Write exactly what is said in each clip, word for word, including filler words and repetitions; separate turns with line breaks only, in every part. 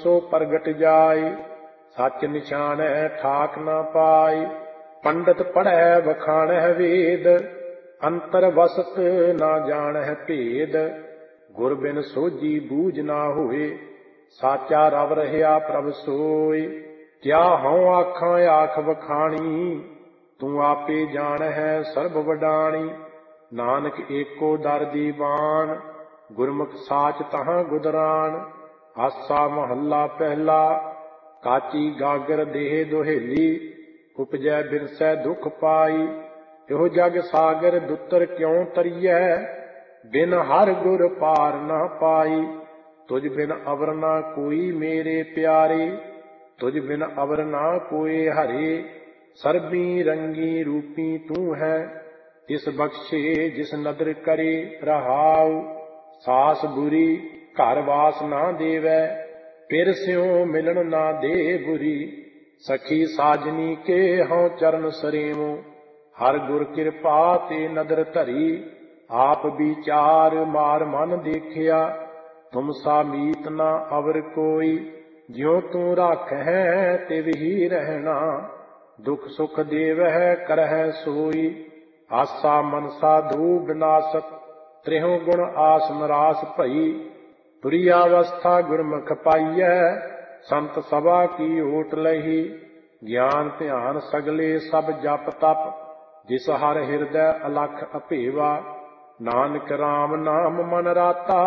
सो प्रगट जाय। सच निशान है ठाक न पाय। पंडित पढ़ै वखाणै वेद। अंतर वसत ना जानह भेद। गुर बिन सोझी बूझ ना होए। साचा रव रहिया प्रभ सोय। क्या हऊँ आखां आख वखाणी। तू आपे जान है सर्ब वडाणी। नानक एको दर दीवान। गुरमुख साच तहाँ गुदरान। आसा महला पहला। काची गागर देह दोहेली। उपजै बिरसै दुख पाई। यो जग सागर दुतर क्यों तरियै। बिन हर गुर पार न पाई। तुझ बिन अवर ना कोई मेरे प्यारे। तुझ बिन अवर ना कोई हरे। सर्बी रंगी रूपी तू है। तिस बख्शे जिस नदर करे रहाऊ। सास बुरी घर वास ना देवै। फिर स्यों मिलन ना दे बुरी। सखी साजनी के हऊँ चरण सरेवो। हर गुर कृपा ते नदर धरी। आप विचार मार मन देखिया। तुम सा मीत ना अवर कोई। ज्यों तू राख है तिव ही रहना। दुख सुख देवह करह सोई। आसा मनसा दो विनाशक। त्रिहु गुण आस नरास भई। तुरीयावस्था गुरमुख पाइयै। संत सभा की ओट लही। ज्ञान ध्यान सगले सब जप तप। जिस हर हृदय अलख अभेवा। नानक राम नाम मन राता।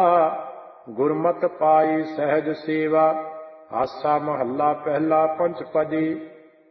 गुरमत पाई सहज सेवा। आसा महला पहला पंचपदी।